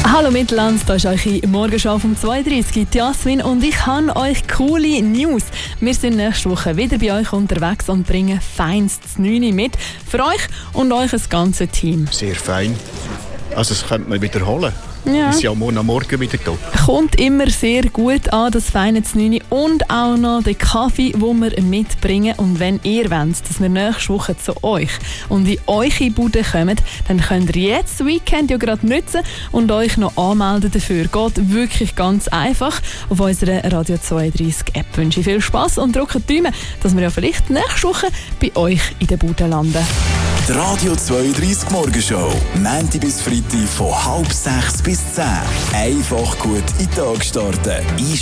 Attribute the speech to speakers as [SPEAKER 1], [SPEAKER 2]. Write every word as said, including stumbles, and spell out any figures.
[SPEAKER 1] Hallo Mittelland, da ist eure Morgenschau vom zweiunddreißig, Jasmin, und ich habe euch coole News. Wir sind nächste Woche wieder bei euch unterwegs und bringen feinstes Neune mit für euch und euch das ganze Team.
[SPEAKER 2] Sehr fein. Also das könnte man wiederholen.
[SPEAKER 1] Ja.
[SPEAKER 2] Ist ja morgen am Morgen wieder da.
[SPEAKER 1] Kommt immer sehr gut an, das feine Znüni und auch noch den Kaffee, den wir mitbringen. Und wenn ihr wollt, dass wir nächste Woche zu euch und in eure Bude kommen, dann könnt ihr jetzt das Weekend ja gerade nutzen und euch noch anmelden dafür. Geht wirklich ganz einfach auf unserer Radio zweiunddreißig App. Ich wünsche viel Spass und drückt die Daumen, dass wir ja vielleicht nächste Woche bei euch in der Bude landen.
[SPEAKER 3] Die Radio zweiunddreißig Morgenshow. Montag bis Freitag von halb sechs bis zehn. Einfach gut in den Tag starten.